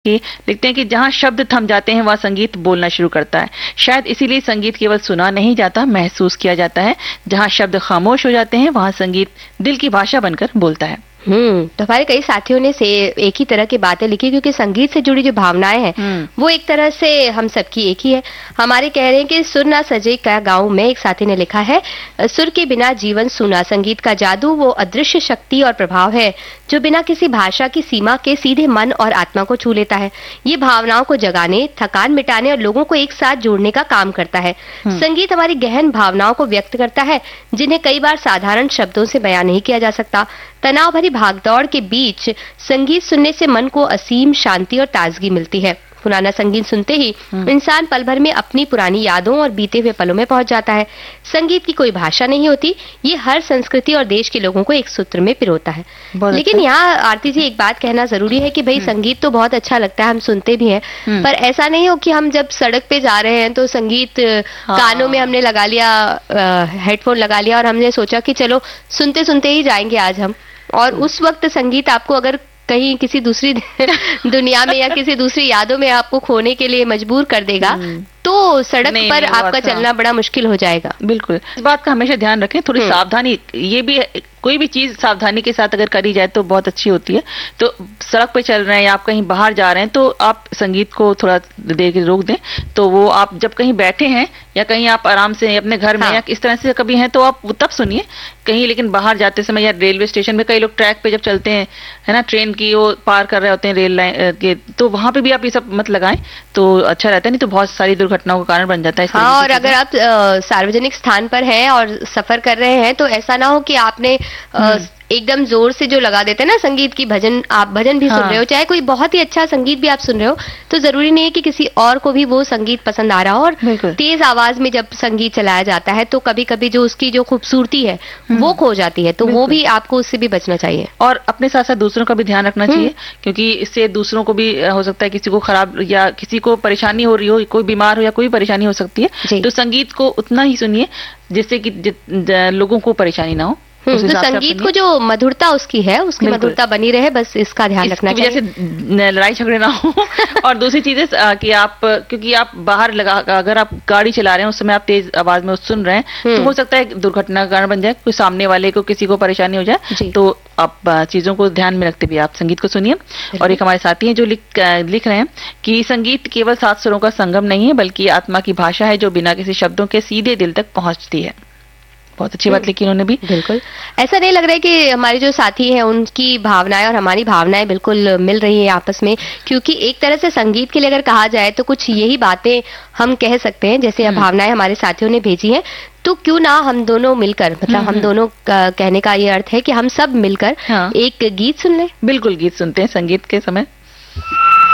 कि लिखते हैं कि जहाँ शब्द थम जाते हैं वहाँ संगीत बोलना शुरू करता है। शायद इसीलिए संगीत केवल सुना नहीं जाता, महसूस किया जाता है। जहाँ शब्द खामोश हो जाते हैं वहाँ संगीत दिल की भाषा बनकर बोलता है। तो हमारे कई साथियों ने से एक ही तरह की बातें लिखी, क्योंकि संगीत से जुड़ी जो भावनाएं हैं वो एक तरह से हम सबकी एक ही है। हमारे कह रहे हैं कि सुर ना सजे क्या गाऊं में, एक साथी ने लिखा है, सुर के बिना जीवन सूना। संगीत का जादू वो अदृश्य शक्ति और प्रभाव है जो बिना किसी भाषा की सीमा के सीधे मन और आत्मा को छू लेता है। ये भावनाओं को जगाने, थकान मिटाने और लोगों को एक साथ जोड़ने का काम करता है। संगीत हमारी गहन भावनाओं को व्यक्त करता है जिन्हें कई बार साधारण शब्दों से बयां नहीं किया जा सकता। तनाव भरी भागदौड़ के बीच संगीत सुनने से मन को असीम शांति और ताजगी मिलती है। पुराना संगीत सुनते ही इंसान पल भर में अपनी पुरानी यादों और बीते हुए पलों में पहुंच जाता है। संगीत की कोई भाषा नहीं होती, ये हर संस्कृति और देश के लोगों को एक सूत्र में पिरोता है। लेकिन यहाँ आरती जी एक बात कहना जरूरी है कि भाई संगीत तो बहुत अच्छा लगता है, हम सुनते भी हैं, पर ऐसा नहीं हो कि हम जब सड़क पे जा रहे हैं तो संगीत कानों में हमने लगा लिया, हेडफोन लगा लिया और हमने सोचा कि चलो सुनते सुनते ही जाएंगे आज हम, और उस वक्त संगीत आपको अगर कहीं किसी दूसरी दुनिया में या किसी दूसरी यादों में आपको खोने के लिए मजबूर कर देगा तो सड़क पर आपका चलना बड़ा मुश्किल हो जाएगा। बिल्कुल, इस बात का हमेशा ध्यान रखें। थोड़ी सावधानी, ये भी कोई भी चीज सावधानी के साथ अगर करी जाए तो बहुत अच्छी होती है। तो सड़क पे चल रहे हैं या आप कहीं बाहर जा रहे हैं तो आप संगीत को थोड़ा देर के रोक दें। तो वो आप जब कहीं बैठे हैं या कहीं आप आराम से अपने घर में या इस तरह से कभी हैं तो आप तब सुनिए कहीं। लेकिन बाहर जाते समय या रेलवे स्टेशन में कई लोग ट्रैक पे जब चलते हैं, है ना, ट्रेन की वो पार कर रहे होते हैं रेल लाइन के, तो वहां पे भी आप ये सब मत लगाएं तो अच्छा रहता है, नहीं तो बहुत सारी दुर्घटनाओं का कारण बन जाता है। हाँ, और अगर आप सार्वजनिक स्थान पर हैं और सफर कर रहे हैं तो ऐसा ना हो कि आपने एकदम जोर से जो लगा देते हैं ना संगीत की, भजन, आप भजन भी सुन रहे हो, चाहे कोई बहुत ही अच्छा संगीत भी आप सुन रहे हो, तो जरूरी नहीं है कि किसी और को भी वो संगीत पसंद आ रहा हो। और तेज आवाज में जब संगीत चलाया जाता है तो कभी कभी जो उसकी जो खूबसूरती है वो खो जाती है, तो वो भी आपको उससे भी बचना चाहिए। और अपने साथ साथ दूसरों का भी ध्यान रखना चाहिए, क्योंकि इससे दूसरों को भी हो सकता है किसी को खराब या किसी को परेशानी हो रही हो, कोई बीमार हो या कोई परेशानी हो सकती है, तो संगीत को उतना ही सुनिए जिससे कि लोगों को परेशानी ना हो। तो संगीत को जो मधुरता उसकी है, उसकी मधुरता बनी रहे, बस इसका ध्यान रखना चाहिए, जैसे लड़ाई झगड़े ना हो। और दूसरी चीज है कि आप, क्योंकि आप बाहर अगर आप गाड़ी चला रहे हैं उस समय आप तेज आवाज में सुन रहे हैं तो हो सकता है दुर्घटना का कारण बन जाए, कोई सामने वाले को किसी को परेशानी हो जाए, तो आप चीजों को ध्यान में रखते हुए आप संगीत को सुनिए। और एक हमारे साथी हैं जो लिख रहे हैं कि संगीत केवल 7 स्वरों का संगम नहीं है, बल्कि आत्मा की भाषा है जो बिना किसी शब्दों के सीधे दिल तक पहुंचती है। बहुत अच्छी बात लिखी उन्होंने भी। बिल्कुल, ऐसा नहीं लग रहा है कि हमारे जो साथी हैं उनकी भावनाएं और हमारी भावनाएं बिल्कुल मिल रही है आपस में, क्योंकि एक तरह से संगीत के लिए अगर कहा जाए तो कुछ यही बातें हम कह सकते हैं, जैसे भावनाएं हमारे साथियों ने भेजी हैं, तो क्यों ना हम दोनों मिलकर, मतलब हम दोनों कहने का ये अर्थ है कि हम सब मिलकर एक गीत सुन लें। बिल्कुल, गीत सुनते हैं संगीत के समय।